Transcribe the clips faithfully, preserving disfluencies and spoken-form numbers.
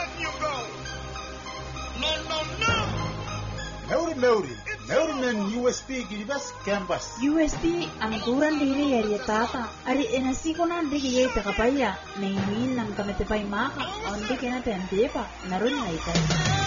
letting you go. No, no, no. Meuri meuri. Meuri men U S B giribas campus. U S B ang duran diri yari tata. Ari enasiko na digi yay takapaya. Naimin ng kametepay maka. Ondi kena tendepa. Naroon na ikay.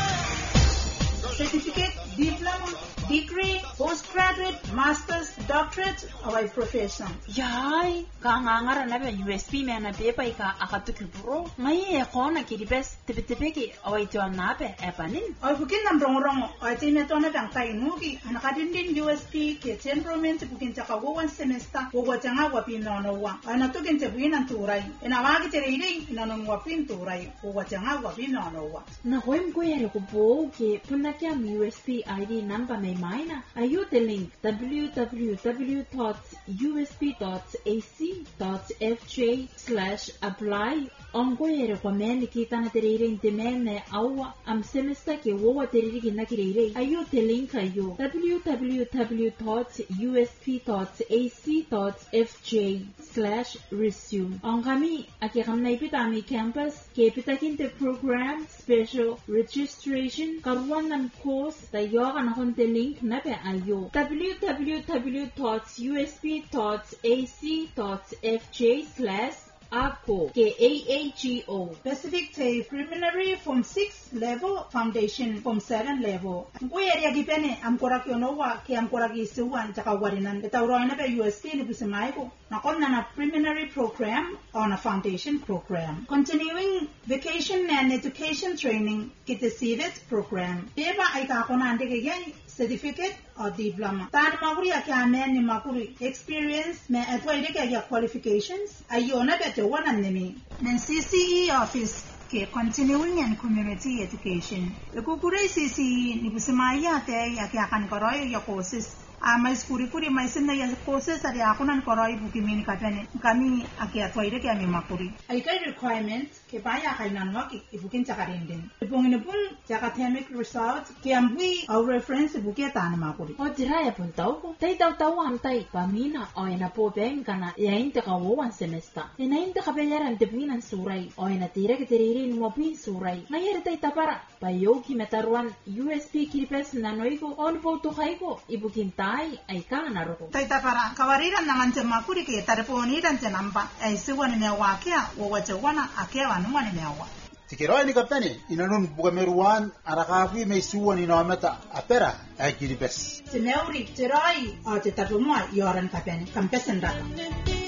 Certificate, diploma, degree, postgraduate, master's, doctorate, away profession. Yay, kangangara na ba U S B me na pepa ika akatuki bro. Ngayon ako na kiribes tipi-tipiki away tuan na pe epanin. Ay bukin ng rong-rong ay tineto na bang tayo nugi. Anakadin din U S B ke temperament bukin sa kawawan semester wawa tanga wapin na nawa. Ay natukin sa buin ang turay. Inawagi tiriling inanong wapin turay wawa tanga wapin na nawa. Nahoim ko yari ko po ke punakya U S B I D number may maina. Ayo the link w w w dot u s b dot a c dot f j slash apply. Ongo yere kwa meni kita na terire intemene awa am semester ke wowa terire ki na kirire. Ayo the link ayo w w w dot u s b dot a c dot f j slash resume. Ongami akikam na ipitami campus ke ipitakin the program special registration karuan ng course tayo ka na konti link na pe ayo w w w dot u s b dot a c dot f j slash AGO K A A G O Pacific Tay Preliminary Form six level Foundation Form seven level. Kuya ria gipene am koraki onowa ke am koraki suwan taka warinan betawroina be U S B ni bisamay ko nakon na na preliminary program on a foundation program. Continuing vacation and education training kita C V E T program. Deba ay ka ko na ande kaya certificate or diploma. Tan makuri akamen ni makuri experience me atwaide kaya qualifications ayona be one and me. Then C C E office ke continuing and community education. The kukure C C E ni busimaya te ya kya kan koroy ya courses. Ama skuri kuri maisin na ya courses ari ako nan koroy bukimini katane. Kami akia twaide kya mi makuri. Ay kay requirements ke baya kay nanwa ki ibukin chakarin din. Ibungin pun academic result ke ambui our reference bukia tan makuri. O diraya pun tau ko. Tai tau tau am tai pamina o ina po ben kana ya inte ka one semester. Ina inte ka bayaran depinan surai o ina tira ke teririn mo pin surai. Ngayar tai tapara payoki metaruan U S B kiripes nanoiko on po to kaiko ibukin tai ay ka naroko. Tai tapara kawariran naman sa makuri ke tarponiran sa namba ay suwan ni wakia o wachawana akewa numan ni awa. Tikiroi ni kaptani inanun bugameruan arakafi may suwan inometa apera ay kiripes. Tineuri tirai o titarumwa yoran kaptani kampesan data.